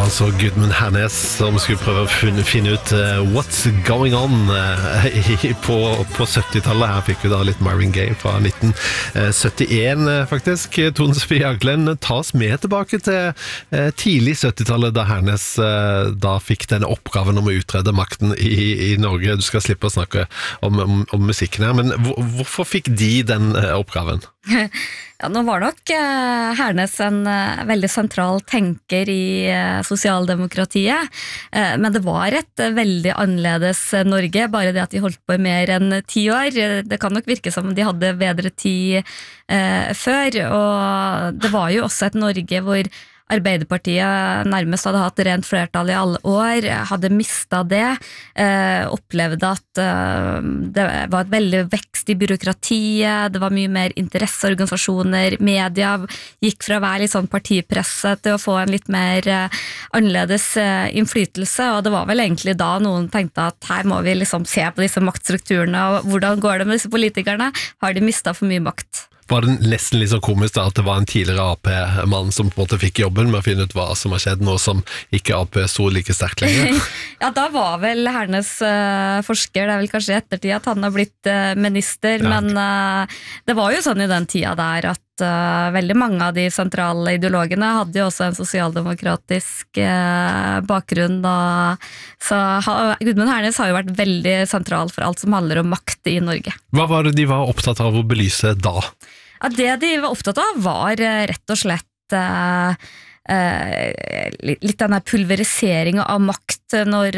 altså Gudmund Hernes som skulle prøve å finne ut what's going on på 70-tallet. Her fikk vi da litt Marvin Gaye fra 1971 faktisk. Tone Sofie Aglen, ta oss med tilbake til tidlig 70-tallet da Hernes da fikk denne oppgaven om å utrede makten i Norge. Du skal slippe å snakke om musikken her, men hvorfor fikk de den oppgaven? Ja, nå var nok Hernes en veldig sentral tenker i sosialdemokratiet, men det var et veldig annerledes Norge, bare det at de holdt på i mer enn 10 år. Det kan nok virke som de hadde bedre tid før, og det var jo også et Norge hvor Arbeiderpartiet nærmest hadde hatt rent flertall i alle år, hadde mistet det, opplevde at det var et veldig vekst i byråkratiet, det var mye mer interesseorganisasjoner, media gikk fra å være litt sånn partipresse til å få en litt mer annerledes innflytelse, og det var vel egentlig da noen tenkte at her må vi liksom se på disse maktstrukturene, og hvordan går det med disse politikerne? Har de mistet for mye makt? Var det nesten litt sånn komisk da, at det var en tidligere AP-mann som på en måte fikk jobben med å finne ut hva som har skjedd nå som ikke AP sto like sterkt lenger? Ja, da var vel Hernes forsker, det vel kanskje i ettertid at han har blitt minister, ja. Men det var jo sånn i den tida der at veldig mange av de sentrale ideologene hadde jo også en sosialdemokratisk bakgrunn, så Gudmund Hernes har jo vært veldig sentral for alt som handler om makt i Norge. Hva var det de var opptatt av å belyse da? Ja, det de var opptatt av var rett og slett litt denne pulveriseringen av makt når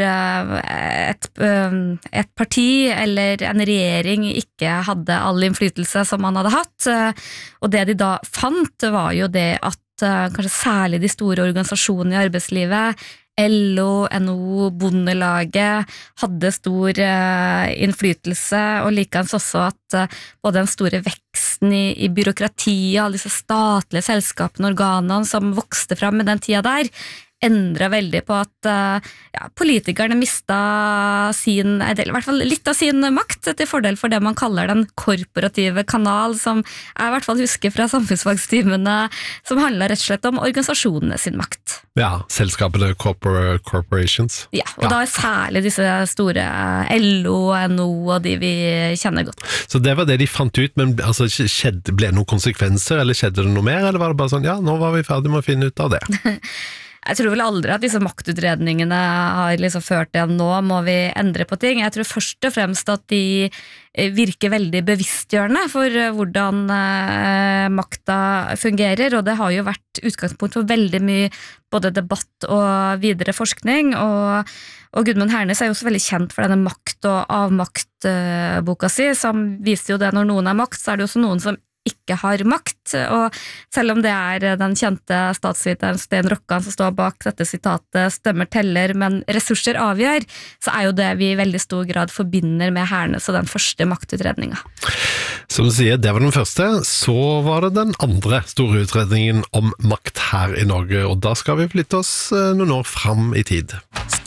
et parti eller en regjering ikke hadde all innflytelse som man hadde hatt, og det de da fant var jo det at kanskje særlig de store organisasjonene i arbeidslivet, LO, NHO, Bondelaget hadde stor innflytelse, og likeens også at både den store veksten i byråkratiet, alle disse statlige selskapene og organene som vokste fram i den tida der, endret veldig på at politikerne mistet i hvert fall litt av sin makt til fordel for det man kaller den korporative kanal, som jeg i hvert fall husker fra samfunnsfagstimene, som handler rett og slett om organisasjonene sin makt. Ja, selskapene, corporations. Ja, og da særlig disse store LO, NO og de vi kjenner godt. Så det var det de fant ut, men altså, ble det noen konsekvenser, eller skjedde det noe mer, eller var det bare sånn, ja, nå var vi ferdig med å finne ut av det? Jeg tror vel aldri at disse maktutredningene har liksom ført til nå må vi endre på ting. Jeg tror først og fremst at de virker veldig bevisstgjørende for hvordan makta fungerer, og det har jo vært utgangspunkt for veldig mye både debatt og videre forskning, og Gudmund Hernes er jo også veldig kjent for denne makt- og avmakt-boka si, som viser jo det når noen er makt, så er det jo også noen som ikke har makt, og selv om det er den kjente statsviteren Sten Rokkan som står bak dette sitatet «Stemmer teller, men ressurser avgjør», så er jo det vi i veldig stor grad forbinder med Hernes og den første maktutredningen. Som du sier, det var den første, så var det den andre store utredningen om makt her i Norge, og da skal vi flytte oss noen år fram i tid.